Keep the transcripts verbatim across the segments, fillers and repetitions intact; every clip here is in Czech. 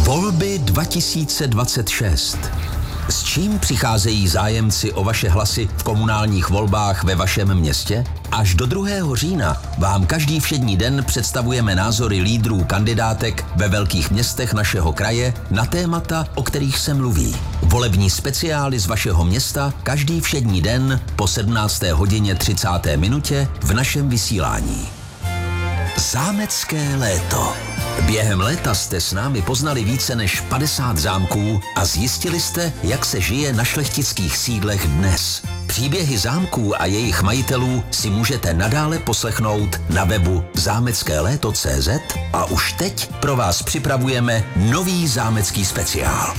Volby dva tisíce dvacet šest. S čím přicházejí zájemci o vaše hlasy v komunálních volbách ve vašem městě? Až do druhého října vám každý všední den představujeme názory lídrů kandidátek ve velkých městech našeho kraje na témata, o kterých se mluví. Volební speciály z vašeho města každý všední den po sedmnácté hodině třicáté minutě v našem vysílání. Zámecké léto. Během léta jste s námi poznali více než padesát zámků a zjistili jste, jak se žije na šlechtických sídlech dnes. Příběhy zámků a jejich majitelů si můžete nadále poslechnout na webu zámecké léto tečka cé zet a už teď pro vás připravujeme nový zámecký speciál.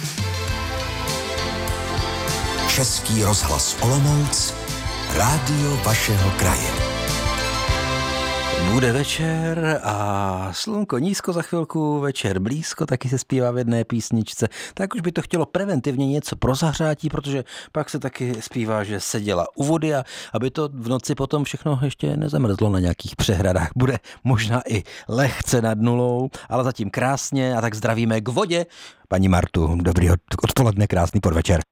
Český rozhlas Olomouc, rádio vašeho kraje. Bude večer a slunko nízko, za chvilku večer blízko, taky se zpívá v jedné písničce, tak už by to chtělo preventivně něco pro zahřátí, protože pak se taky zpívá, že seděla u vody a aby to v noci potom všechno ještě nezamrzlo na nějakých přehradách. Bude možná i lehce nad nulou, ale zatím krásně a tak zdravíme k vodě. Paní Martu, dobrý odpoledne, krásný podvečer.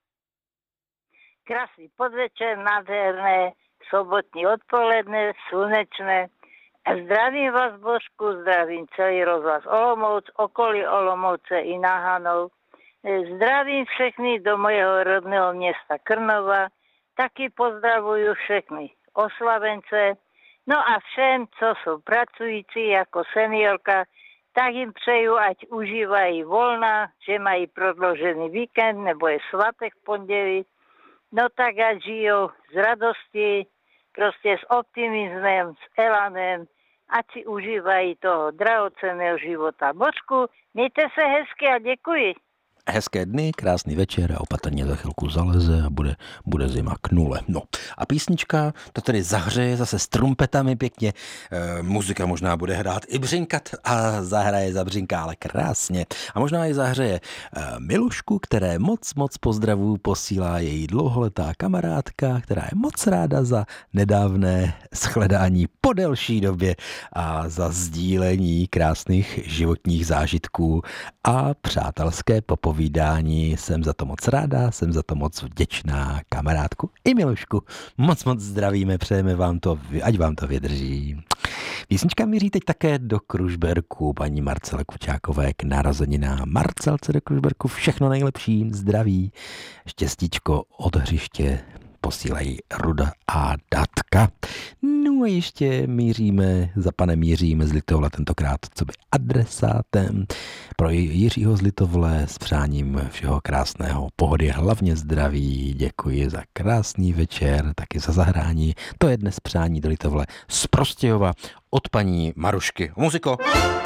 Krásný podvečer, nádherné, sobotní odpoledne, slunečné. Zdravím vás, Božku, zdravím celý rozhlas Olomouc, okolí Olomouce i Nahanov. Zdravím všechny do mojeho rodného města Krnova. Taky pozdravuju všechny oslavence. No a všem, co jsou pracující jako seniorka, tak jim přeju, ať užívají volna, že mají prodloužený víkend nebo je svatek v pondělí. No tak ať žijou z radosti, prostě s optimismem, s elanem, ať si užívají toho drahocenného života. Božku, mějte se hezky a děkuji. Hezké dny, krásný večer a opatrně za chvilku zaleze a bude, bude zima k nule. No a písnička to tedy zahřeje zase s trumpetami pěkně. E, muzika možná bude hrát i břinkat a zahraje za břinka, ale krásně. A možná i zahřeje e, Milušku, které moc, moc pozdravů posílá její dlouholetá kamarádka, která je moc ráda za nedávné shledání po delší době a za sdílení krásných životních zážitků a přátelské popovídání. Vydání. Jsem za to moc ráda, jsem za to moc vděčná kamarádku i Milušku. Moc moc zdravíme, přejeme vám to, ať vám to vydrží. Písnička míří teď také do Kružberku, paní Marcele Kuťákové k narozeninám. Marcelce do Kružberku všechno nejlepší, zdraví, štěstíčko od hřiště posílají Ruda a Datka. No a ještě míříme, za panem Jiřím z Litovla, tentokrát co by adresátem pro Jiřího z Litovle s přáním všeho krásného, pohody, hlavně zdraví. Děkuji za krásný večer, taky za zahrání. To je dnes přání do Litovle z Prostějova od paní Marušky. Muziko!